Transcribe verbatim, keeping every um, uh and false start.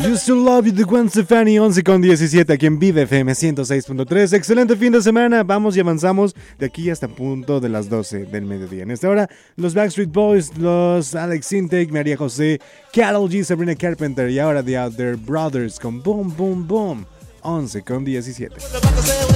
Used to Love You de Gwen Stefani, once con diecisiete aquí en Vive F M ciento seis punto tres. Excelente fin de semana, vamos y avanzamos de aquí hasta punto de las doce del mediodía. En esta hora, los Backstreet Boys, los Alex Sintek, María José, Karol G, Sabrina Carpenter y ahora The Other Brothers con Boom Boom Boom, once con diecisiete.